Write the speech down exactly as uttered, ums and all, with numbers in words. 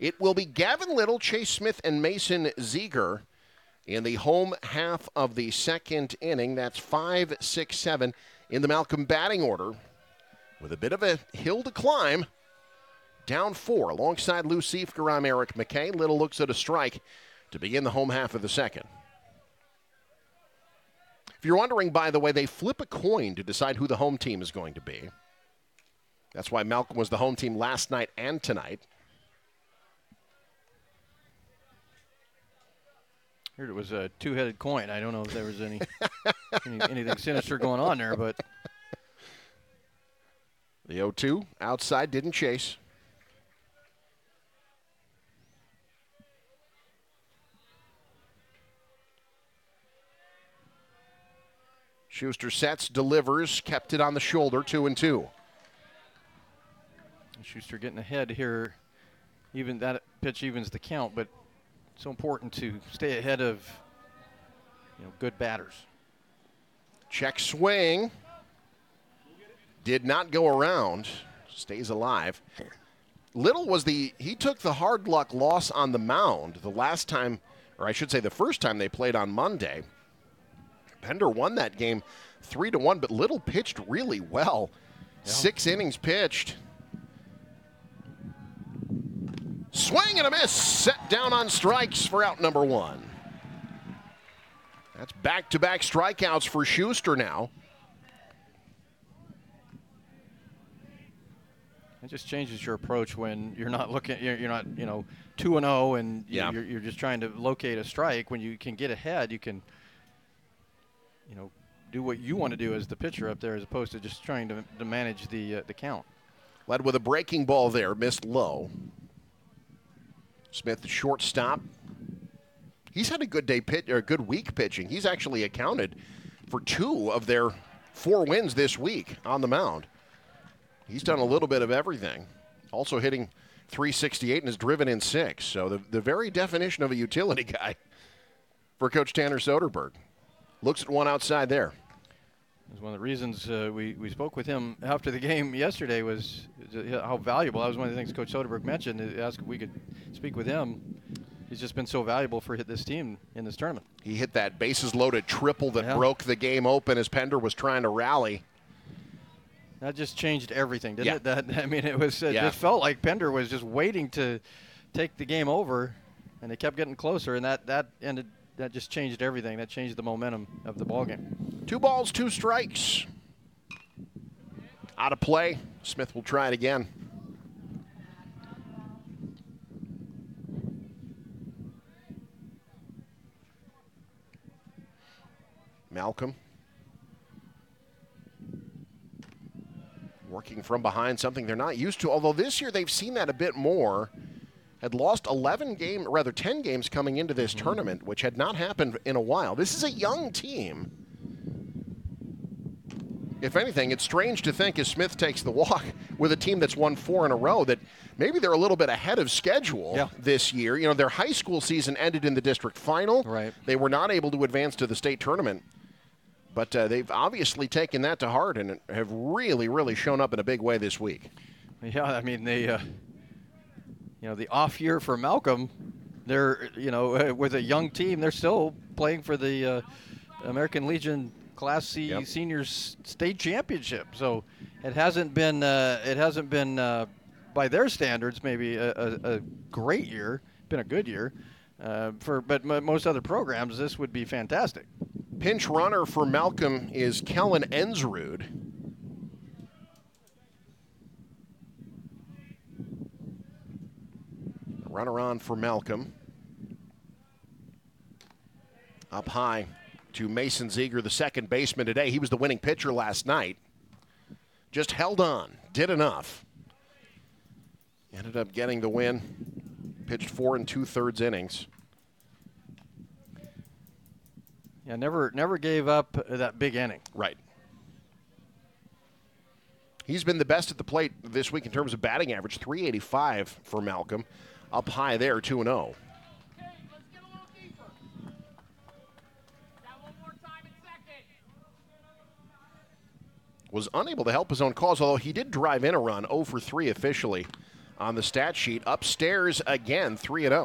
It will be Gavin Little, Chase Smith, and Mason Ziegler in the home half of the second inning. That's five, six, seven in the Malcolm batting order with a bit of a hill to climb. Down four alongside Lou Siefker. I'm Eric McKay. Little looks at a strike to begin the home half of the second. If you're wondering, by the way, they flip a coin to decide who the home team is going to be. That's why Malcolm was the home team last night and tonight. Heard it was a two-headed coin. I don't know if there was any, any anything sinister going on there, but the oh two outside didn't chase. Schuster sets, delivers, kept it on the shoulder, two and two. Schuster getting ahead here. Even that pitch evens the count, but it's so important to stay ahead of, you know, good batters. Check swing. Did not go around. Stays alive. Little was the, he took the hard luck loss on the mound the last time, or I should say the first time they played on Monday. Pender won that game three to one, but Little pitched really well. Yeah. Six innings pitched. Swing and a miss, set down on strikes for out number one. That's back-to-back strikeouts for Schuster now. It just changes your approach when you're not looking, you're, you're not, you know, two and oh, and yeah. you're, you're just trying to locate a strike. When you can get ahead, you can, you know, do what you want to do as the pitcher up there, as opposed to just trying to, to manage the uh, the count. Led with a breaking ball there, missed low. Smith, the shortstop. He's had a good day pitch, or a good week pitching. He's actually accounted for two of their four wins this week on the mound. He's done a little bit of everything. Also hitting three sixty-eight and has driven in six. So the, the very definition of a utility guy for Coach Tanner Soderberg. Looks at one outside there. It was one of the reasons uh, we, we spoke with him after the game yesterday, was how valuable. That was one of the things Coach Soderberg mentioned. He asked if we could speak with him. He's just been so valuable for this team in this tournament. He hit that bases loaded triple that yeah. broke the game open as Pender was trying to rally. That just changed everything, didn't yeah. it? That I mean, it was it yeah. just felt like Pender was just waiting to take the game over, and they kept getting closer, and that that ended. That just changed everything. That changed the momentum of the ballgame. Two balls, two strikes. Out of play. Smith will try it again. Malcolm. Working from behind, something they're not used to. Although this year they've seen that a bit more. Had lost eleven games, rather ten games coming into this mm-hmm. tournament, which had not happened in a while. This is a young team. If anything, it's strange to think as Smith takes the walk with a team that's won four in a row that maybe they're a little bit ahead of schedule yeah. this year. You know, their high school season ended in the district final. Right. They were not able to advance to the state tournament. But uh, they've obviously taken that to heart and have really, really shown up in a big way this week. Yeah, I mean, they... Uh You know, the off year for Malcolm, they're, you know, with a young team, they're still playing for the uh, American Legion Class C yep. Seniors State Championship. So it hasn't been, uh, it hasn't been, uh, by their standards, maybe a, a, a great year, been a good year. Uh, for but m- most other programs, this would be fantastic. Pinch runner for Malcolm is Kellen Ensrud. Runner on for Malcolm. Up high to Mason Ziegler, the second baseman today. He was the winning pitcher last night. Just held on, did enough. Ended up getting the win. Pitched four and two-thirds innings. Yeah, never, never gave up that big inning. Right. He's been the best at the plate this week in terms of batting average, three eighty-five for Malcolm. Up high there, two and oh. Was unable to help his own cause, although he did drive in a run, oh for three officially on the stat sheet. Upstairs again, three and oh.